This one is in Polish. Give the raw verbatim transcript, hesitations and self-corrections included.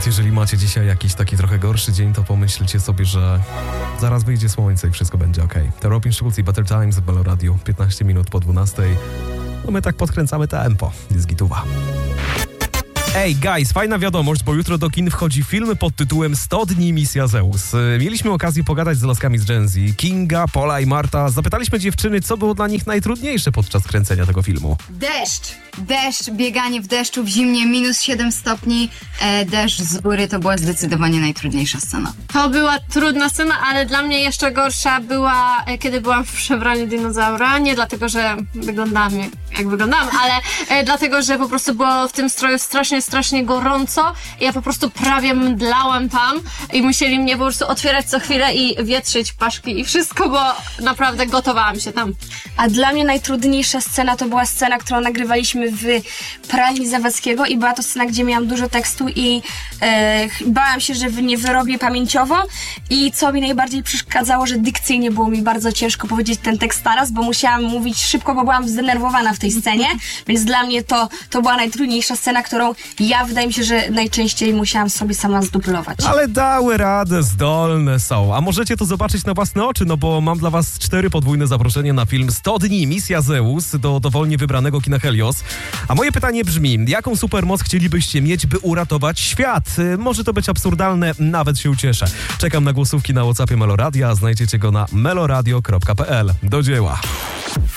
Nawet jeżeli macie dzisiaj jakiś taki trochę gorszy dzień, to pomyślcie sobie, że zaraz wyjdzie słońce i wszystko będzie okej. To Robin Schulz i Better Times w Melo Radio, piętnaście minut po dwunastej. No my tak podkręcamy tempo. Jest gituwa. Ej, guys, fajna wiadomość, bo jutro do kin wchodzi film pod tytułem sto dni Misja Zeus. Mieliśmy okazję pogadać z laskami z Gen Z, Kinga, Pola i Marta. Zapytaliśmy dziewczyny, co było dla nich najtrudniejsze podczas kręcenia tego filmu. Deszcz. Deszcz, bieganie w deszczu, w zimnie, minus siedem stopni. E, deszcz z góry to była zdecydowanie najtrudniejsza scena. To była trudna scena, ale dla mnie jeszcze gorsza była, kiedy byłam w przebraniu dinozaura. Nie dlatego, że wyglądałam jak, jak wyglądałam, ale e, dlatego, że po prostu było w tym stroju strasznie, strasznie gorąco. I ja po prostu prawie mdlałam tam i musieli mnie po prostu otwierać co chwilę i wietrzyć paszki i wszystko, bo naprawdę gotowałam się tam. A dla mnie najtrudniejsza scena to była scena, którą nagrywaliśmy w pralni Zawadzkiego i była to scena, gdzie miałam dużo tekstu i e, bałam się, że nie wyrobię pamięciowo i co mi najbardziej przeszkadzało, że dykcyjnie było mi bardzo ciężko powiedzieć ten tekst naraz, bo musiałam mówić szybko, bo byłam zdenerwowana w tej scenie, więc dla mnie to, to była najtrudniejsza scena, którą ja wydaje mi się, że najczęściej musiałam sobie sama zdublować. Ale dały radę, zdolne są. A możecie to zobaczyć na własne oczy, no bo mam dla was cztery podwójne zaproszenie na film sto dni Misja Zeus do dowolnie wybranego kina Helios. A moje pytanie brzmi, jaką supermoc chcielibyście mieć, by uratować świat? Może to być absurdalne, nawet się ucieszę. Czekam na głosówki na WhatsAppie Meloradia, znajdziecie go na meloradio kropka p l. Do dzieła.